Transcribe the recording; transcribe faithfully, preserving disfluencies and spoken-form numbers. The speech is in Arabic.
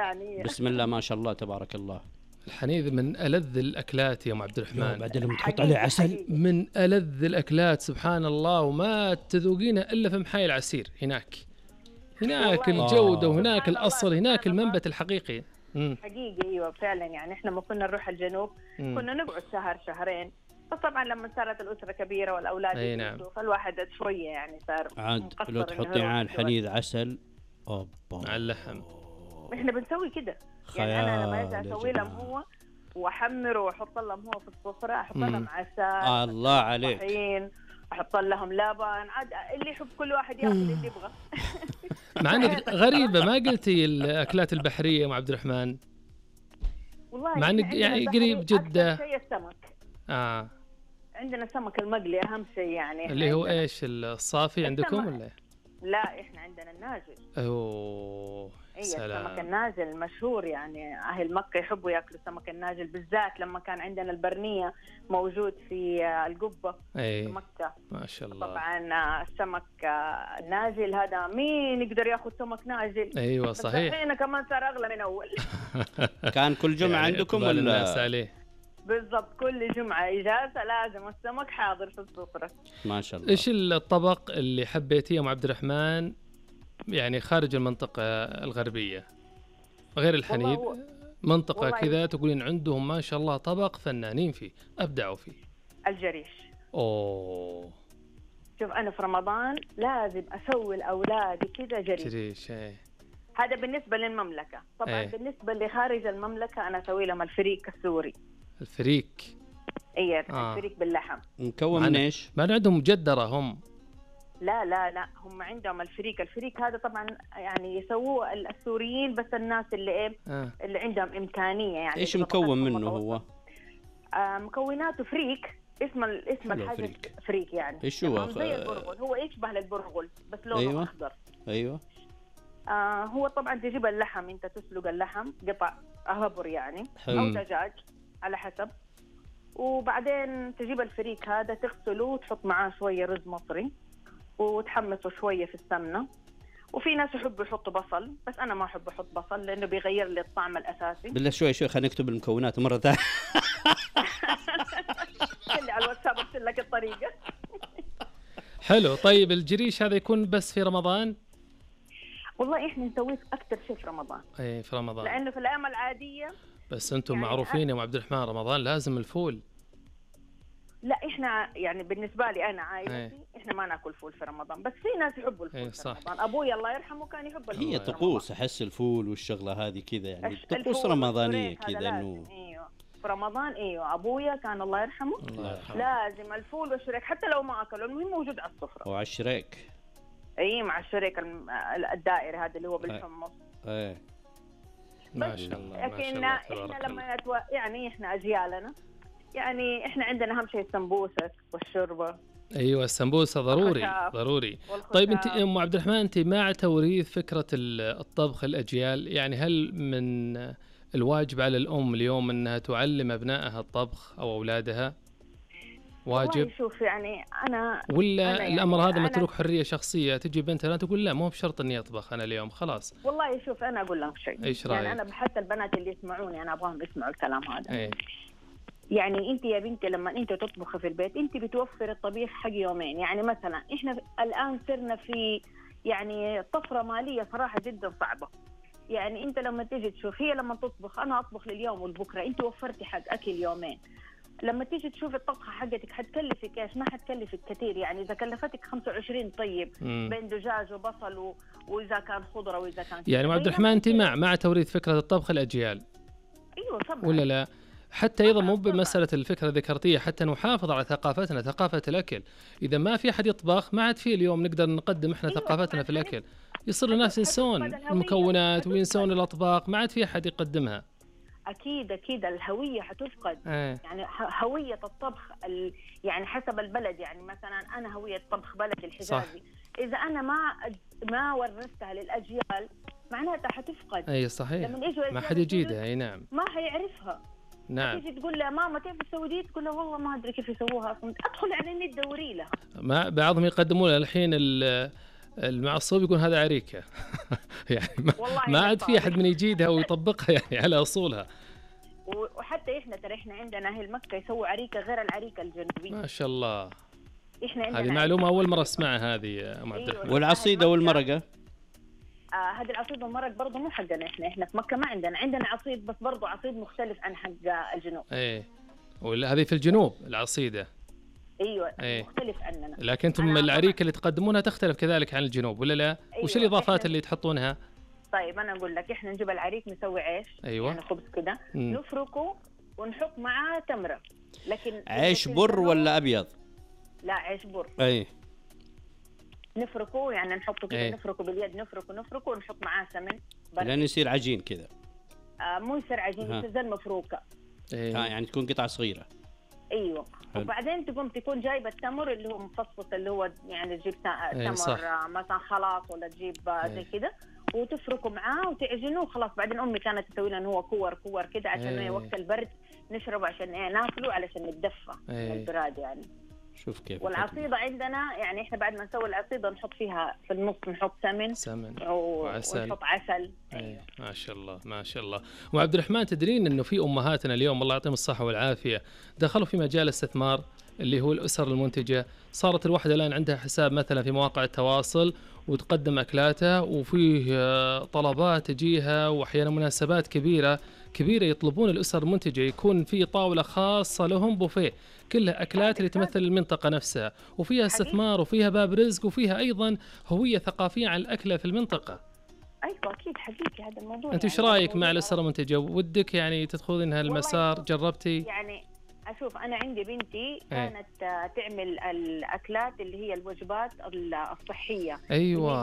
يعني. بسم الله ما شاء الله تبارك الله. الحنيذ من ألذ الأكلات يا أم عبد الرحمن، بعدين لما تحط عليه عسل من ألذ الأكلات سبحان الله، وما تذوقينها إلا في محاي العسير. هناك هناك الجودة وهناك الأصل، هناك المنبت الحقيقي. مم. حقيقي ايوه فعلا. يعني احنا ما كنا نروح الجنوب مم. كنا نقعد شهر شهرين، بس طبعا لما صارت الاسره كبيره والاولاد اي نعم فالواحد شويه يعني صار عاد لو تحطي على الحنيذ عسل اوبا على اللحم. احنا بنسوي كده يعني. انا لما اجي اسوي لهم هو واحمره واحط لهم هو في السفره، احط لهم عسل الله عليك، طحين، احط لهم لبن، عاد اللي يحب كل واحد ياكل اللي يبغى. مع انك غريبه ما قلتي الاكلات البحريه يا ام عبد الرحمن. والله مع انك يعني قريب جده. اكثر شيء السمك. اه عندنا السمك المقلي اهم شيء يعني. اللي هو ايش الصافي عندكم ولا؟ لا احنا عندنا الناجل. اوه اي السمك الناجل مشهور يعني. اهل مكه يحبوا ياكلوا السمك الناجل بالذات لما كان عندنا البرنيه موجود في القبه أي. في مكه ما شاء الله. طبعا السمك الناجل هذا مين يقدر ياخذ سمك ناجل؟ ايوه صحيح. الحين كمان صار اغلى من اول. كان كل جمعه يعني عندكم ولا الناس عليه؟ بالضبط كل جمعة إجازة لازم السمك حاضر في السفرة. ما شاء الله. إيش الطبق اللي حبيتيه أم عبد الرحمن يعني خارج المنطقة الغربية غير الحنيذ، منطقة كذا تقولين عندهم ما شاء الله طبق فنانين فيه أبدعوا فيه؟ الجريش. أوه شوف أنا في رمضان لازم أسوي لأولادي كذا جريش. جريش ايه. هذا بالنسبة للمملكة. طبعا ايه. بالنسبة لخارج المملكة أنا أسوي لهم الفريك السوري. الفريك ايه آه. الفريك باللحم مكون من ايش؟ ما عندهم مجدرة هم؟ لا لا لا هم عندهم الفريك. الفريك هذا طبعا يعني يسووه السوريين بس الناس اللي ايه آه. اللي عندهم امكانية يعني. ايش مكون منه هو؟ آه مكوناته فريك. اسم اسم الحاجة فريك. فريك يعني ايش هو؟ زي البرغل. هو يشبه للبرغل بس لونه أيوة. اخضر. ايوه آه هو طبعا تجيب اللحم، انت تسلق اللحم قطع هبر يعني حلو. او دجاج على حسب، وبعدين تجيب الفريك هذا تغسله وتحط معاه شويه رز مصري وتحمصه شويه في السمنه. وفي ناس يحبوا يحطوا بصل بس انا ما احب احط بصل لانه بيغير لي الطعم الاساسي. بالله شوي شوي خلينا نكتب المكونات مره ثانيه. خلي على الواتساب ارسل لك الطريقه. حلو. طيب الجريش هذا يكون بس في رمضان؟ والله احنا نسويه اكثر شيء في رمضان. اي في رمضان لانه في الايام العاديه بس انتم يعني معروفين يا ام عبد الرحمن رمضان لازم الفول. لا احنا يعني بالنسبه لي انا عائلتي احنا ما ناكل فول في رمضان، بس في ناس يحبوا الفول في رمضان. ابوي الله يرحمه كان يحب الفول. هي طقوس احس الفول والشغله هذه كذا يعني طقوس رمضانيه كذا انه ايوه في رمضان. ايوه ابويا كان الله يرحمه, الله يرحمه. لازم الفول والشريك حتى لو ما اكلوا المهم موجود على السفره. وعلى الشريك اي مع الشريك الدائري هذا اللي هو بالحمص. ايه ما شاء الله. لكن احنا لما يتو... يعني احنا اجيالنا يعني احنا عندنا اهم شيء السمبوسه والشوربه. ايوه السمبوسه ضروري ضروري. طيب انت ام عبد الرحمن انت مع توريث فكره الطبخ الاجيال؟ يعني هل من الواجب على الام اليوم انها تعلم ابنائها الطبخ او اولادها؟ واجب؟ شوف يعني انا ولا أنا الامر يعني هذا متروك حريه شخصيه؟ تجي بنتها تقول لا مو بشرط اني اطبخ انا اليوم خلاص. والله شوف انا اقول لك شيء. ايش رايك؟ يعني انا حتى البنات اللي يسمعوني انا ابغاهم يسمعوا الكلام هذا. ايه. يعني انت يا بنتي لما انت تطبخي في البيت انت بتوفر الطبيخ حق يومين. يعني مثلا احنا الان صرنا في يعني طفره ماليه صراحه جدا صعبه. يعني انت لما تيجي تشوف هي لما تطبخ انا اطبخ لليوم والبكره انت وفرتي حق اكل يومين. لما تيجي تشوف الطبخه حقتك حتكلفك ايش؟ ما حتكلفك كثير. يعني اذا كلفتك خمسة وعشرين طيب مم. بين دجاج وبصل و... واذا كان خضره واذا كان يعني عبد الرحمن انت مع مع توريث فكره الطبخ الاجيال؟ ايوه طبعا. ولا لا؟ حتى ايضا مو بمساله الفكره ذكرتيه حتى نحافظ على ثقافتنا ثقافه الاكل. اذا ما في احد يطبخ ما عاد في اليوم نقدر نقدم احنا أيوة ثقافتنا في الاكل. يصير الناس ينسون المكونات وينسون الاطباق ما عاد في احد يقدمها. اكيد اكيد الهويه حتفقد. أيه. يعني هويه الطبخ ال... يعني حسب البلد. يعني مثلا انا هويه طبخ بلد الحجازي صح. اذا انا ما ما ورثتها للاجيال معناتها حتفقد. اي صحيح ما حد يجيدها. اي نعم ما حيعرفها. نعم. تيجي تقول لها ماما كيف تسوي دي تقول لها والله ما ادري كيف يسووها اصلا. ادخل على النت دوري لها. ما بعضهم يقدمون الحين المعصوب يقول هذا عريكه. يعني ما, ما عاد في احد من يجيدها ويطبقها يعني على اصولها. وحتى احنا ترى احنا عندنا اهل مكه يسووا عريكه غير العريكه الجنوبيه. ما شاء الله. احنا عندنا هذه معلومه اول مره اسمعها هذه يا ام عبد الرحمن. والعصيده والمرقه؟ آه هذه العصيد والمرق برضه مو حقنا احنا، احنا في مكه ما عندنا، عندنا عصيد بس برضه عصيد مختلف عن حق الجنوب. ايه ولا هذه في الجنوب العصيده؟ ايوه ايه. مختلف عننا. لكن انتم العريكه اللي تقدمونها تختلف كذلك عن الجنوب ولا لا؟ أيوة. وش الاضافات اللي تحطونها؟ طيب انا اقول لك، احنا نجيب العريك نسوي عيش. ايوه يعني خبز كده نفركه ونحط معاه تمره. لكن عيش بر ولا ابيض؟ لا عيش بر. اي نفركه يعني نحطه كده. أيه. نفركه باليد، نفركه نفركه ونحط معاه سمن لين يصير عجين كذا. آه مو يصير عجين، يصير زي المفروكه. ايه اه يعني تكون قطعه صغيره. ايوه حلو. وبعدين تقوم تكون جايبه التمر اللي هو مفصفص، اللي هو يعني تجيب تمر أيه مثلا خلاط ولا تجيب أيه. زي كده وتفركه معاه وتعجنه وخلاص. بعدين امي كانت تسوي لنا هو كور كور كده عشان أيه. وقت البرد نشربه عشان ايه ناكله علشان نتدفى أيه. من البراد يعني. شوف كيف. والعصيده عندنا يعني احنا بعد ما نسوي العصيده نحط فيها في النص نحط سمن سمن و... وعسل ونحط عسل. أيوه. ما شاء الله ما شاء الله. وعبد الرحمن تدرين انه في امهاتنا اليوم الله يعطيهم الصحه والعافيه دخلوا في مجال الاستثمار اللي هو الاسر المنتجه. صارت الواحده الان عندها حساب مثلا في مواقع التواصل وتقدم اكلاتها وفيه طلبات تجيها واحيانا مناسبات كبيره كبيره يطلبون الاسر المنتجه يكون في طاوله خاصه لهم بوفيه كلها اكلات اللي تمثل المنطقه نفسها وفيها استثمار وفيها باب رزق وفيها ايضا هويه ثقافيه عن الاكله في المنطقه. ايوه اكيد حقيقي هذا الموضوع. انت ايش يعني رايك مع الاسر المنتجه؟ ودك يعني تدخلين هالمسار؟ جربتي؟ يعني اشوف انا عندي بنتي كانت ايه؟ تعمل الاكلات اللي هي الوجبات الصحيه. ايوه